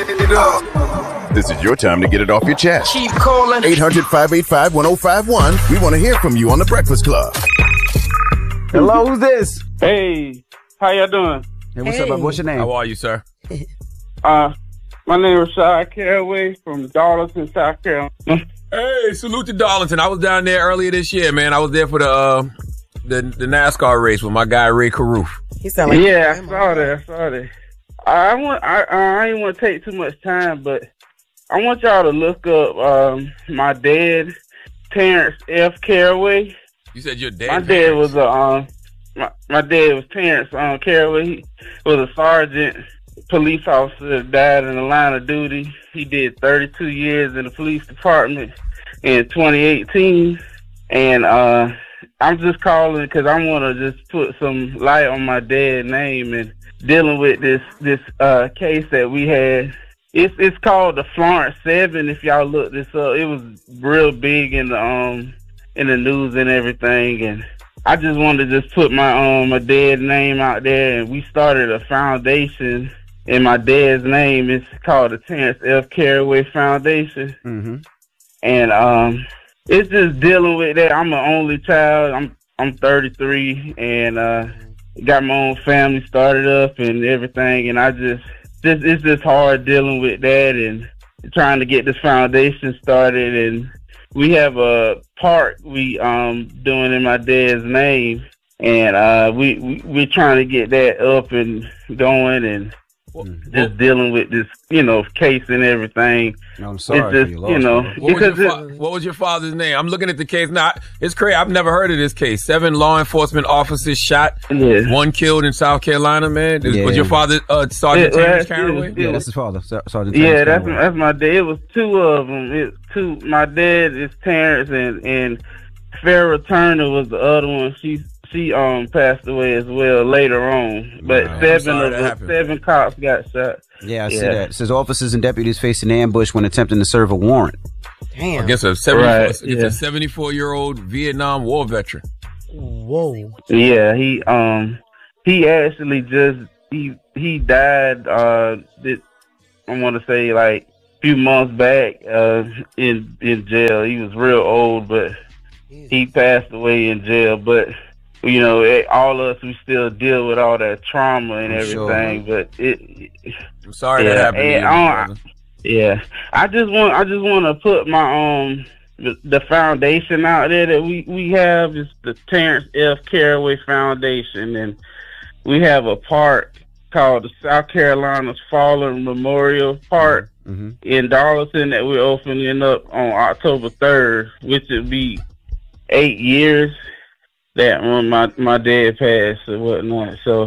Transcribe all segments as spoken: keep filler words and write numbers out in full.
it up. This is your time to get it off your chest. Keep calling. eight hundred, five eight five, one oh five one. We want to hear from you on The Breakfast Club. Hello, who's this? Hey, how y'all doing? Hey, what's Hey. up? What's your name? How are you, sir? Uh, my name is Rashad Caraway from Darlington, South Carolina. Hey, salute to Darlington. I was down there earlier this year, man. I was there for the uh, the, the NASCAR race with my guy Ray Caruth. He sound like Yeah, I saw that. I saw that. I want. I I didn't want to take too much time, but I want y'all to look up um, my dad, Terrence F. Caraway. You said your dad. My dad was a um, my, my dad was Terrence um, Caraway. He was a sergeant, police officer that died in the line of duty. He did thirty-two years in the police department in twenty eighteen, and uh, I'm just calling because I want to just put some light on my dad's name and dealing with this this uh, case that we had. It's it's called the Florence Seven. If y'all look this up, it was real big in the um in the news and everything. And I just wanted to just put my um my dad's name out there. And we started a foundation, and my dad's name is called the Terrence F. Caraway Foundation. Mm-hmm. And um, it's just dealing with that. I'm an only child. I'm I'm thirty-three, and uh, got my own family started up and everything. And I just, just it's just hard dealing with that and trying to get this foundation started. And we have a park we um doing in my dad's name, and uh, we, we we're trying to get that up and going and. Just dealing with this, you know, case and everything. No, I'm sorry it's just, for your loss, you know, man. What was, because your it, fa- what was your father's name? I'm looking at the case now. It's crazy. I've never heard of this case. Seven law enforcement officers shot, yeah. one killed in South Carolina. Man, Yeah. was your father uh, Sergeant It- Terrence it- Caraway? it- Yeah, that's his father, Ser- Sergeant yeah, Terrence that's Caraway. that's my dad. It was two of them. It two. My dad is Terrence, and and Farrah Turner was the other one. She she um passed away as well later on. But Wow. I'm seven sorry of that them, happened. seven cops got shot. Yeah, I see Yeah. that. It says officers and deputies faced an ambush when attempting to serve a warrant. Damn. Against a seventy-four, Right, against yeah. a seventy-four-year-old Vietnam War veteran. Whoa. Yeah, he um he actually just he he died uh this, I want to say like a few months back uh in in jail. He was real old, but he passed away in jail. But you know, it, all of us we still deal with all that trauma and I'm sure. everything. But it, I'm sorry Yeah, that happened to and you, I my don't- brother. yeah, I just want I just want to put my um the, the foundation out there that we we have is the Terrence F. Caraway Foundation, and we have a park called the South Carolina's Fallen Memorial Park Mm-hmm. in Darlington that we're opening up on October third, which would be eight years that when my my dad passed or whatnot. So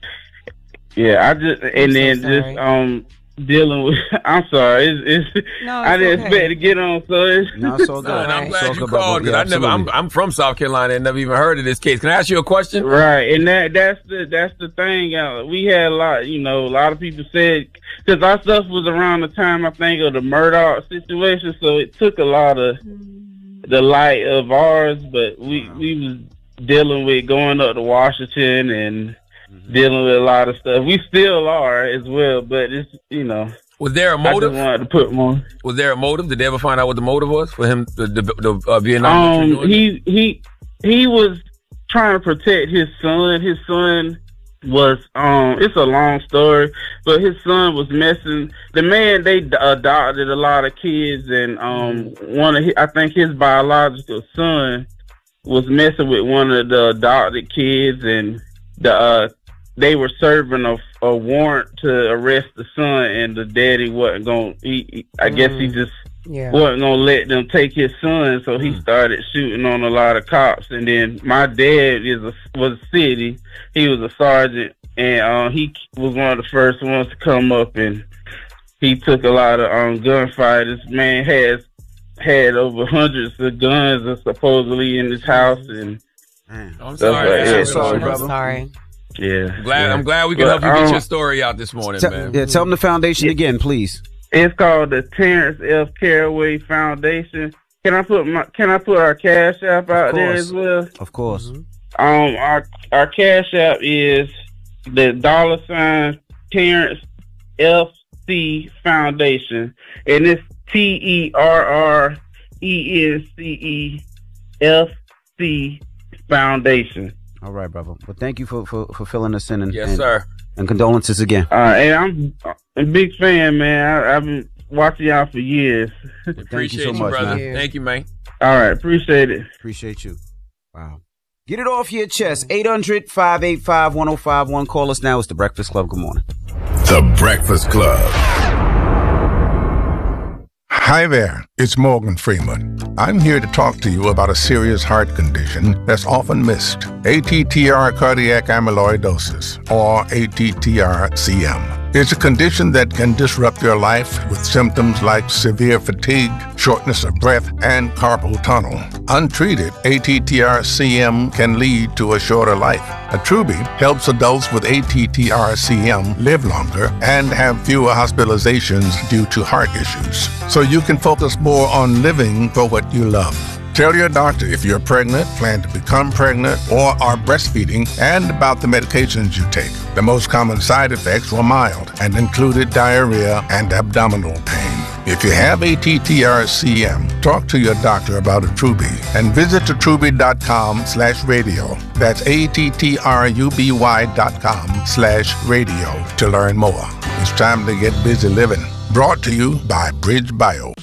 yeah, I just and so then sorry. just um dealing with. I'm sorry, it's, it's No, I it's didn't okay. expect to get on. So it's No, it's all good. And I'm Right. glad It's all you good, brother. called because Yeah, I never. I'm, absolutely. I'm from South Carolina and never even heard of this case. Can I ask you a question? right, and that that's the that's the thing. Uh, we had a lot, you know, a lot of people said because our stuff was around the time I think of the Murdoch situation, so it took a lot of the light of ours. But we we was dealing with going up to Washington and dealing with a lot of stuff. We still are as well, but it's you know. Was there a I just motive? wanted to put more. Was there a motive? Did they ever find out what the motive was for him? The, the, the uh, Vietnam. veteran Um, doing it? he he he was trying to protect his son. His son was um. It's a long story, but his son was messing. The man they d- adopted a lot of kids, and um, one of his, I think his biological son was messing with one of the adopted kids, and the uh, they were serving a, a warrant to arrest the son, and the daddy wasn't going. He, he, I guess he just Yeah. wasn't gonna let them take his son, so he started shooting on a lot of cops. And then my dad is a, was a city. He was a sergeant, and uh, he was one of the first ones to come up, and he took a lot of um, gunfire. This man has had over hundreds of guns uh, supposedly in his house, and I'm That's sorry. right, man. yeah. I'm Sorry, I'm brother. sorry. yeah, I'm glad. yeah. I'm glad we can But, help you get um, your story out this morning, Tell- man. yeah, tell them the foundation again, please. It's called the Terrence F. Caraway Foundation. Can I put my Can I put our cash app out there course. as well? Of course. Um, our our cash app is the dollar sign Terrence F C Foundation, and it's T E R R E N C E F C Foundation. All right, brother. Well, thank you for, for, for filling us in. And, Yes, and, sir. And condolences again. Uh, and I'm a big fan, man. I, I've been watching y'all for years. Appreciate so you, much, brother. man. Thank you, man. All right, appreciate it. Appreciate you. Wow. Get it off your chest. eight hundred, five eight five, one oh five one. Call us now. It's The Breakfast Club. Good morning. The Breakfast Club. Hi there, it's Morgan Freeman. I'm here to talk to you about a serious heart condition that's often missed, A T T R cardiac amyloidosis, or A T T R C M. It's a condition that can disrupt your life with symptoms like severe fatigue, shortness of breath, and carpal tunnel. Untreated, A T T R C M can lead to a shorter life. Attruby helps adults with A T T R C M live longer and have fewer hospitalizations due to heart issues, so you can focus more on living for what you love. Tell your doctor if you're pregnant, plan to become pregnant, or are breastfeeding, and about the medications you take. The most common side effects were mild and included diarrhea and abdominal pain. If you have A T T R C M, talk to your doctor about Attruby and visit attruby.com slash radio. That's A-T-T-R-U-B-Y dot com slash radio to learn more. It's time to get busy living. Brought to you by Bridge Bio.